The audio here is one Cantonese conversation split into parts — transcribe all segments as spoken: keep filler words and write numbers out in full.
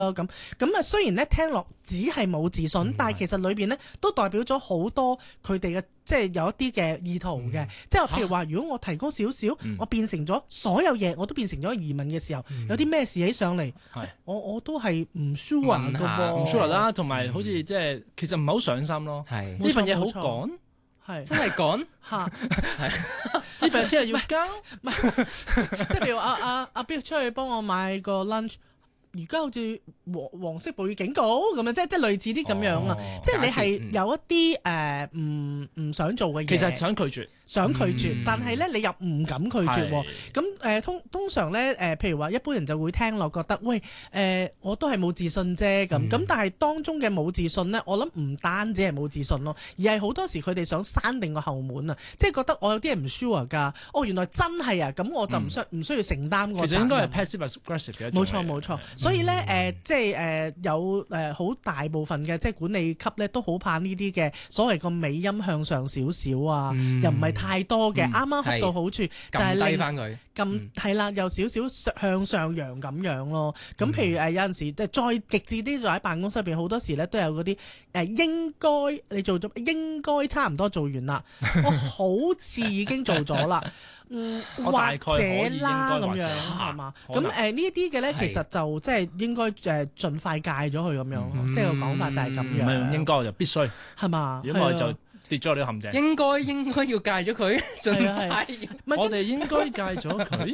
咁咁啊，雖然咧聽落只係冇自信，嗯、但係其實裏邊咧都代表咗好多佢哋嘅即係有一啲嘅意圖嘅。嗯、即係譬如話，如果我提高少少，嗯、我變成咗所有嘢，我都變成咗移民嘅時候，嗯、有啲咩事起上嚟，嗯、我我都係唔 sure 嘅噃， 唔 sure 啦，同埋好似即係其實唔係好上心咯。係呢份嘢好趕，係真係趕嚇，呢份嘢要交，即係譬如阿阿阿邊出去幫我買個 lunch。而家好似黃黃色暴雨警告咁樣，即係即係類似啲咁樣啊！哦、即係你係有一啲誒唔唔想做嘅嘢， 其實想拒絕， 想拒絕，嗯、但係咧你又唔敢拒絕喎。咁誒、呃、通通常咧誒、呃，譬如話一般人就會聽落覺得，喂誒、呃，我都係冇自信啫咁。咁、嗯、但係當中嘅冇自信咧，我諗唔單止係冇自信咯，而係好多時佢哋想閂定個後門啊！即係覺得我有啲人唔 sure 㗎。哦，原來真係啊！咁我就唔需唔、嗯、需要承擔個責任。 其實應該係 passive aggressive 嘅一種。 冇錯冇錯。所以咧，誒、呃，即係誒、呃，有誒，好、呃、大部分嘅即係管理級咧，都好怕呢啲嘅所謂個尾音向上少少啊，嗯、又唔係太多嘅，啱啱恰到好處，就係低翻佢， 咁係啦，有少少向上揚咁樣咯。咁、嗯、譬如誒、呃，有陣時即係再極致啲，就喺辦公室入邊，好多時咧都有嗰啲誒，應該你做咗，應該差唔多做完啦，我好似已經做咗啦。嗯，或者啦咁樣係嘛？咁誒呢啲嘅咧，其實就即係應該誒盡快戒咗佢咁樣，即係個講法就係咁樣。 唔係應該就必須係嘛？ 如果我就跌咗呢個陷阱。 應該應該要戒咗佢，盡快。 我哋應該戒咗佢。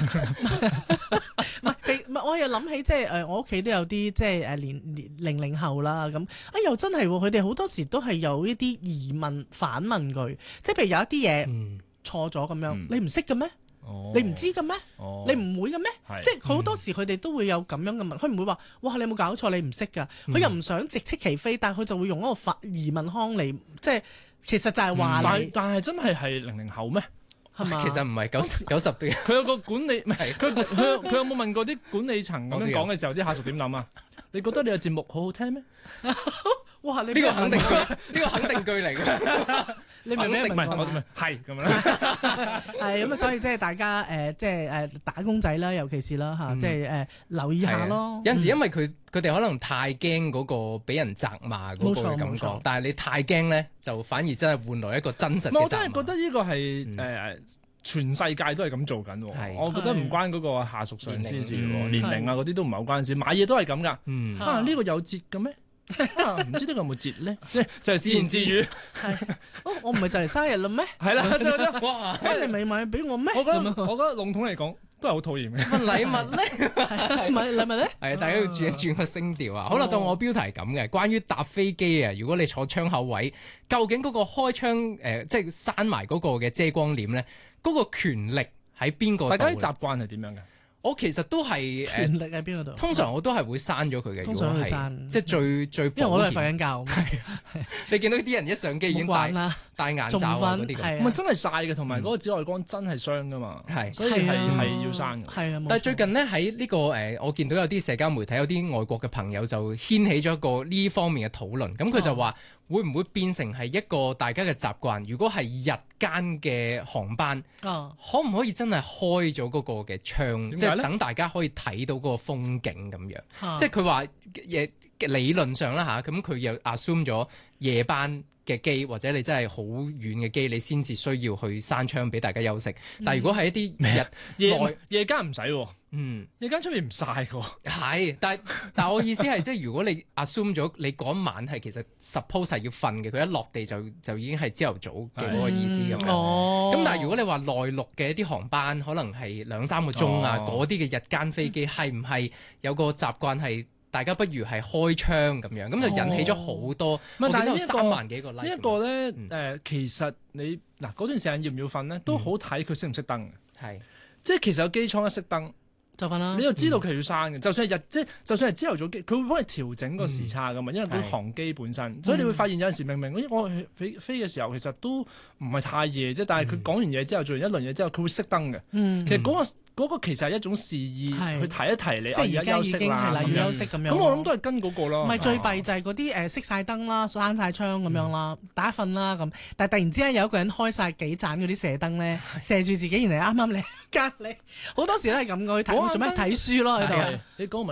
唔係唔係，我又諗起即係誒，我屋企都有啲即係誒年年零零後啦咁。啊又真係喎，佢哋好多時都係有一啲疑問反問佢，即係譬如有一啲嘢。錯咗咁樣，嗯、你唔識嘅咩？哦、你唔知嘅咩？哦、你唔會嘅咩？是即係好多時佢哋都會有咁樣嘅問，佢唔會話哇你有冇搞錯？你唔識㗎？佢、嗯、又唔想直斥其非，但係佢就會用一個發疑問腔嚟，即係其實就係話你。 嗯、但但係真係係零零後咩？ 係嘛？其實唔係九十九十啲。 佢有個管理唔係佢佢佢有冇問過啲管理層咁樣講嘅時候，啲下屬點諗啊？你覺得你嘅節目好好聽咩？ 哇！呢個肯定句，呢個肯定句嚟嘅。 你明唔明？ 唔係我唔係係咁樣。 係咁啊，所以即係大家誒，即係誒打工仔啦，尤其是啦嚇，即係誒留意下咯。 有陣時因為佢佢哋可能太驚嗰個俾人責罵嗰個感覺，但係你太驚咧，就反而真係換來一個真實嘅責罵。 我真係覺得呢個係誒全世界都係咁做緊。我覺得唔關嗰個下屬上司事喎，年齡啊嗰啲都唔係好關事，買嘢都係咁噶。嗯，啊呢個有折嘅咩？唔知呢個有冇折咧？即係就係自言自語。 係，我唔係就嚟生日啦咩？ 係啦，即係覺得哇！ 你咪買俾我咩？ 我覺得我覺得籠統嚟講都係好討厭嘅。 份禮物咧， 買禮物咧， 係大家要轉一轉個聲調啊！好啦，到我標題咁嘅，關於搭飛機啊，如果你坐窗口位，究竟嗰個開窗誒，即係閂埋嗰個嘅遮光簾咧，嗰個權力喺邊個度？ 大家啲習慣係點樣嘅？ 我其實都係權力喺邊度？ 通常我都係會刪咗佢嘅。 通常會刪， 即係最最。 因為我都係瞓緊覺。係， 你見到啲人一上機已經戴戴眼罩啊嗰啲咁。 唔係真係曬嘅，同埋嗰個紫外光真係傷噶嘛。係，所以係係要刪嘅。 係啊， 但係最近呢，喺呢個誒，我見到有啲社交媒體有啲外國嘅朋友就掀起咗一個呢方面嘅討論。咁佢就話會唔會變成係一個大家嘅習慣？如果係日間嘅航班，可唔可以真係開咗嗰個嘅窗，即係等大家可以睇到嗰個風景咁樣？啊、即係佢話嘢理論上啦嚇，咁佢又 assume 咗夜班嘅機或者你真係好遠嘅機，你先至需要去閂窗俾大家休息。但係如果係一啲日夜夜間唔使喎。 嗯， 夜間出面唔曬喎。 係，但係但係我意思係即係如果你 assume 咗你嗰晚係其實 suppose 係要瞓嘅，佢一落地就就已經係朝頭早嘅嗰個意思咁樣。哦。咁但係如果你話內陸嘅一啲航班可能係兩三個鐘啊，嗰啲嘅日間飛機係唔係有個習慣係大家不如係開窗咁樣，咁就引起咗好多。 唔係，但係呢三萬幾個 like 呢一個咧誒，其實你嗱嗰段時間要唔要瞓咧，都好睇佢熄唔熄燈嘅。係，即係其實有機艙一熄燈。就瞓啦，你又知道佢要閂嘅，嗯、就算係日即係，就算係朝頭早機，佢會幫你調整個時差噶嘛，嗯、因為嗰航機本身，是所以你會發現有陣時明明，咦，我飛飛嘅時候其實都唔係太夜啫，但係佢講完嘢之後，做完一輪嘢之後，佢會熄燈嘅。嗯、其實嗰、嗰個。嗰個其實係一種示意，去提一提你，即係而家休息啦，要休息咁樣。咁我諗都係跟嗰個咯。唔係最弊就係嗰啲誒熄晒燈啦、閂晒窗咁樣啦、打瞓啦咁。但係突然之間有一個人開晒幾盞嗰啲射燈咧，射住自己，然後啱啱你隔離，好多時都係咁嘅。去睇做咩睇書咯喺度？你講咪我咯。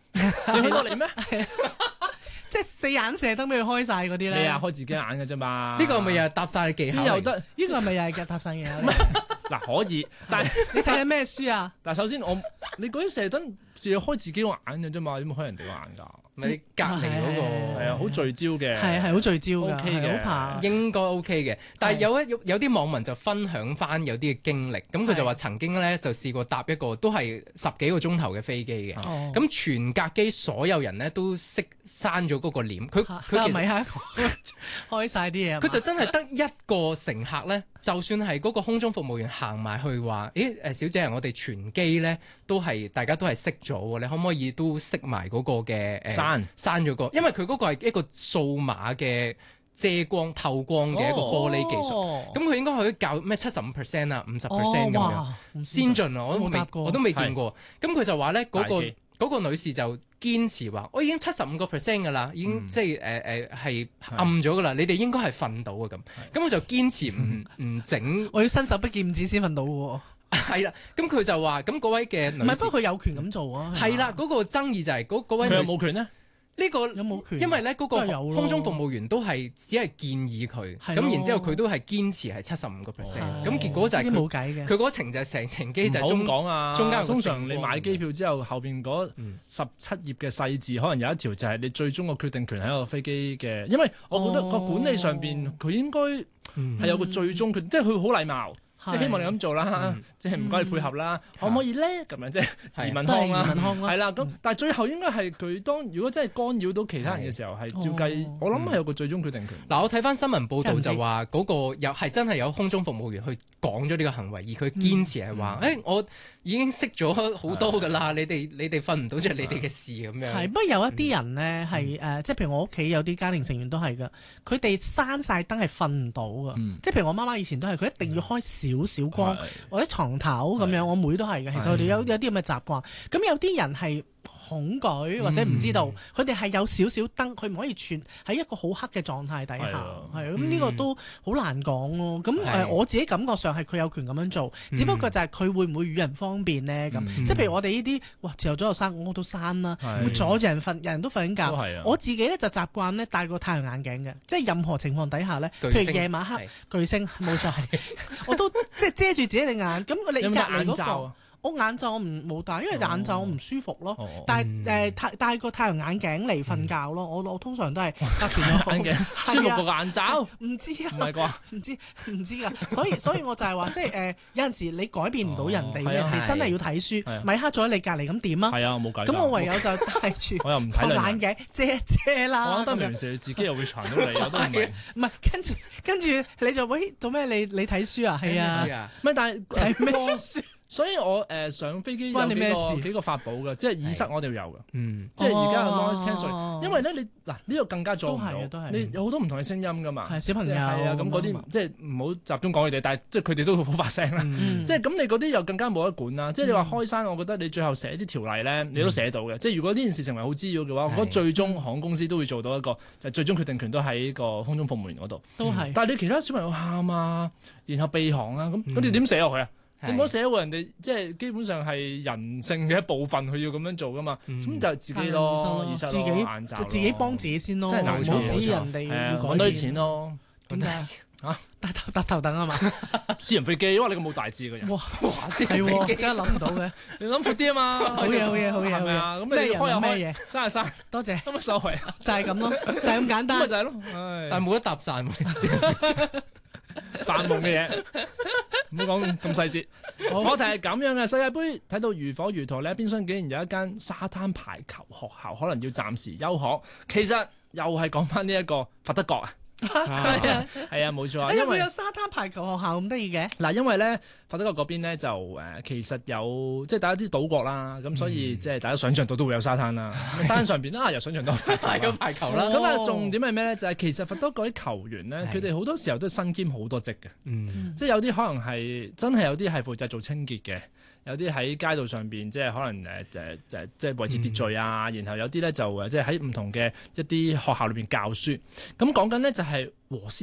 你起落嚟咩？ 即係四眼射燈俾佢開晒嗰啲咧。 你啊，開自己眼嘅啫嘛。 呢個咪又係搭晒技巧。 又得？ 呢個係咪又係嘅搭晒嘅？ 嗱，可以，但係你睇緊咩書啊？ 但係首先我你嗰啲射燈只係開自己個眼嘅啫嘛，點會開人哋個眼㗎？ 咪你隔離嗰個係啊，好聚焦嘅， 係係好聚焦嘅 ，OK 嘅， 好怕。 應該 OK 嘅，但係有一有啲網民就分享翻有啲嘅經歷，咁佢就話曾經咧就試過搭一個都係十幾個鐘頭嘅飛機嘅，咁全架機所有人咧都熄閂咗嗰個簾，佢佢其實開晒啲嘢， 佢就真係得一個乘客咧，就算係嗰個空中服務員行埋去話，誒誒小姐，我哋全機咧都係大家都係熄咗喎，你可唔可以都熄埋嗰個嘅誒？刪刪咗個，因為佢嗰個係一個數碼嘅遮光透光嘅一個玻璃技術，咁佢、哦、應該可以較咩七十五 percent 啊，五十 percent 咁樣先進啊！我都未我都未見過。咁佢是就話咧，嗰、嗰個嗰個女士就堅持話，我已經七十五個 percent 㗎啦，已經、嗯、即係誒誒係暗咗㗎啦，是你哋應該係瞓到嘅咁。咁我就堅持唔唔整， 我要伸手不見五指先瞓到喎。 係啦，咁佢就話，咁嗰位嘅女士， 唔係，不過佢有權咁做啊。 係啦，嗰、嗰個爭議就係嗰嗰位女士佢有冇權呢？ 呢個有冇權？ 因為咧嗰個空中服務員都係只係建議佢，咁然之後佢都係堅持係七十五個 percent，咁結果就係佢冇計嘅。 佢嗰程就係成程機就係中講啊， 中間通常你買機票之後後邊嗰十七頁嘅細字，可能有一條就係你最終個決定權喺個飛機嘅，因為我覺得個管理上邊佢應該係有個最終決，即係佢好禮貌。即係希望你咁做啦，即係唔該你配合啦，可唔可以咧？咁樣即係移民腔啦，係啦。咁但係最後應該係佢當如果真係干擾到其他人嘅時候，係照計，我諗係有個最終決定權。 嗱，我睇翻新聞報道就話嗰個又係真係有空中服務員去講咗呢個行為，而佢堅持係話：誒，我已經熄咗好多㗎啦，你哋你哋瞓唔到就係你哋嘅事咁樣。 係，不過有一啲人咧係誒，即係譬如我屋企有啲家庭成員都係㗎，佢哋閂晒燈係瞓唔到㗎。即係譬如我媽媽以前都係，佢一定要開少少光或者床頭咁樣，我妹都係嘅。其實佢哋有有啲咁嘅習慣。咁有啲人係恐懼或者唔知道，佢哋係有少少燈，佢唔可以全喺一個好黑嘅狀態底下。係咁呢個都好難講咯。咁誒我自己感覺上係佢有權咁樣做，只不過就係佢會唔會與人方便咧？咁即係譬如我哋呢啲，哇朝頭早又閂，我都閂啦，會阻住人瞓，人人都瞓緊覺。我自己咧就習慣咧戴個太陽眼鏡嘅，即係任何情況底下咧，譬如夜晚黑巨星冇錯，我都即係遮住自己隻眼。咁你隔離嗰個。我眼罩我唔冇戴，因為眼罩我唔舒服咯。但係誒戴戴個太陽眼鏡嚟瞓覺咯。我我通常都係戴住眼鏡舒服過眼罩。 唔知啊， 唔係啩？ 唔知唔知㗎。所以所以我就係話，即係誒有陣時你改變唔到人哋嘅，你真係要睇書。米克坐喺你隔離咁點啊？ 係啊，冇計。 咁我唯有就戴住我又唔睇眼鏡遮遮啦。 我覺得明時自己又會傳到你，我都唔明。 唔係跟住跟住你就喂做咩？你你睇書啊？係啊。 唔係但係睇咩書？ 所以我誒上飛機有幾個幾個法寶嘅，即係耳塞我哋有嘅，即係而家有 noise cancel。因為咧你嗱呢個更加做唔到，你有好多唔同嘅聲音噶嘛， 係小朋友係啊，咁嗰啲即係唔好集中講佢哋，但係即係佢哋都好發聲啦。即係咁你嗰啲又更加冇得管啦。即係你話開山，我覺得你最後寫啲條例咧，你都寫到嘅。即係如果呢件事成為好滋擾嘅話，我覺得最終航空公司都會做到一個就係最終決定權都喺個空中服務員嗰度。 都係。 但係你其他小朋友喊啊，然後避航啊，咁咁你點寫落去啊？你唔好寫喎，人哋即係基本上係人性嘅一部分，佢要咁樣做噶嘛，咁就自己咯，耳塞咯，眼罩咯， 自己幫自己先咯， 真係唔好指人哋揾多啲錢咯。 點解啊？搭頭搭頭等啊嘛， 私人飛機，哇！你咁冇大志嘅人， 哇！私人飛機，梗係諗唔到嘅， 你諗闊啲啊嘛， 好嘢好嘢好嘢，係咪啊？咁你開有咩嘢？生係生， 多謝， 有乜所謂啊？ 就係咁咯，就係咁簡單， 咪就係咯， 但係冇得搭訕喎。 發夢嘅嘢，唔好講咁細節。我睇係咁樣嘅世界盃睇到如火如荼咧，邊廂竟然有一間沙灘排球學校可能要暫時休學。其實又係講翻呢一個佛德角啊。係啊，係啊，冇錯啊。因為有沙灘排球學校咁得意嘅。 嗱，因為咧，佛德角嗰邊咧就誒，其實有即係大家知島國啦，咁所以即係大家想象到都會有沙灘啦。山上邊啊，又想象到排個排球啦。 咁但係重點係咩咧？就係其實佛德角啲球員咧，佢哋好多時候都身兼好多職嘅。即係有啲可能係真係有啲係負責做清潔嘅。有啲喺街道上邊，即係可能誒誒誒，即係維持秩序啊。然後有啲咧就誒，即係喺唔同嘅一啲學校裏邊教書。咁講緊咧就係和仙拿，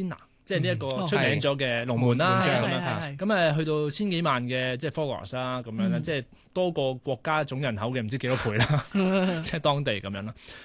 即係呢一個出名咗嘅龍門啦，咁門樣咁誒去到千幾萬嘅即係 followers 啦，咁樣啦，即係多過國家總人口嘅唔知幾多倍啦，即係當地咁樣啦。